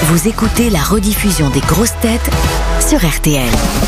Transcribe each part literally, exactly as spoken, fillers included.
Vous écoutez la rediffusion des grosses têtes sur R T L.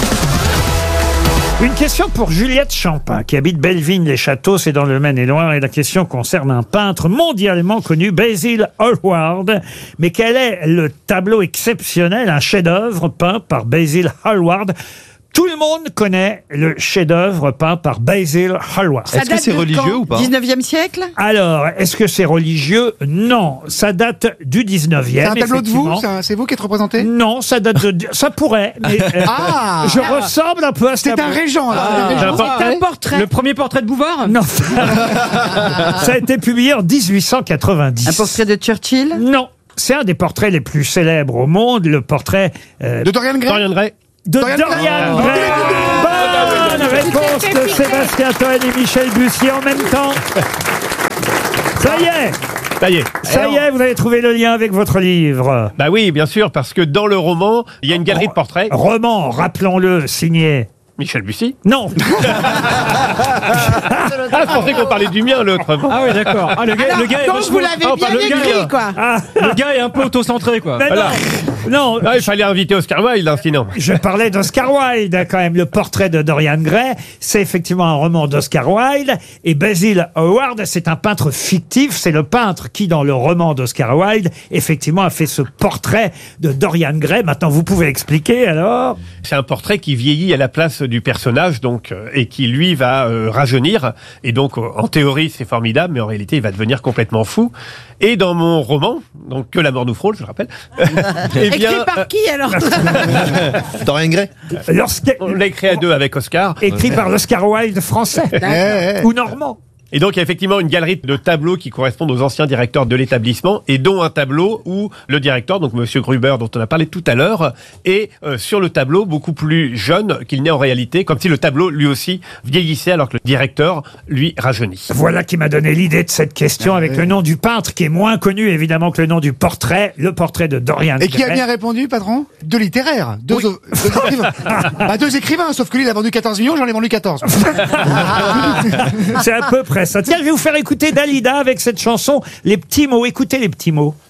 Une question pour Juliette Champin, qui habite Bellevigne-les-Châteaux, c'est dans le Maine-et-Loire, et la question concerne un peintre mondialement connu, Basil Hallward. Mais quel est le tableau exceptionnel, un chef-d'œuvre peint par Basil Hallward? Tout le monde connaît le chef-d'œuvre peint par Basil Hallward. Est-ce que c'est religieux ou pas? dix-neuvième siècle? Alors, est-ce que c'est religieux? Non, ça date du dix-neuvième. C'est un tableau de vous? C'est un- C'est vous qui êtes représenté? Non, ça date de... Ça pourrait, mais euh, Ah je ressemble un peu à ce C'est un tableau. régent, là. Ah. un régent. C'est un portrait. Le premier portrait de Bouvard? Non. Ça a été publié en dix-huit cent quatre-vingt-dix. Un portrait de Churchill? Non. C'est un des portraits les plus célèbres au monde, le portrait euh, De Dorian Gray? Dorian Gray. de Dorian Dorian Gray. Gray. Bonne réponse de Sébastien Toen et Michel Bussier en même temps. Ça y est, Ça y est. ça y est, vous avez trouvé le lien avec votre livre. Bah oui, bien sûr, parce que dans le roman, il y a une galerie de portraits. Roman, rappelons-le, signé... Michel Bussy. Non. Ah, je pensais qu'on parlait du mien, l'autre. Ah oui, d'accord. Ah, le gars, Alors, le gars est donc vachement- vous l'avez Ah, bien enfin, le gars écrit, est- quoi. Ah, Le gars est un peu auto-centré, quoi. mais Voilà. non. Non, Ah, il fallait inviter Oscar Wilde, hein, sinon. je parlais d'Oscar Wilde, quand même. Le portrait de Dorian Gray, c'est effectivement un roman d'Oscar Wilde. Et Basil Hallward, c'est un peintre fictif. C'est le peintre qui, dans le roman d'Oscar Wilde, effectivement, a fait ce portrait de Dorian Gray. Maintenant, vous pouvez expliquer, alors? C'est un portrait qui vieillit à la place du personnage, donc, euh, et qui, lui, va euh, rajeunir. Et donc, euh, en théorie, c'est formidable, mais en réalité, il va devenir complètement fou. Et dans mon roman, donc Que la mort nous frôle, je le rappelle, eh bien, Écrit par qui, alors? Dorian Gray. Lorsque... On l'a écrit à deux avec Oscar. Écrit par l'Oscar Wilde français. Eh, eh. Ou normand. Et donc, il y a effectivement une galerie de tableaux qui correspondent aux anciens directeurs de l'établissement, et dont un tableau où le directeur, donc Monsieur Gruber, dont on a parlé tout à l'heure, est euh, sur le tableau beaucoup plus jeune qu'il n'est en réalité, comme si le tableau, lui aussi, vieillissait alors que le directeur, lui, rajeunit. Voilà qui m'a donné l'idée de cette question avec le nom du peintre qui est moins connu évidemment que le nom du portrait, le portrait de Dorian Gray. Et qui a bien répondu, patron? Deux littéraires. Deux, deux écrivains. Bah, deux écrivains, sauf que lui, il a vendu quatorze millions, j'en ai vendu quatorze. C'est à peu près ça. Tiens, je vais vous faire écouter Dalida avec cette chanson, Les petits mots. Écoutez les petits mots.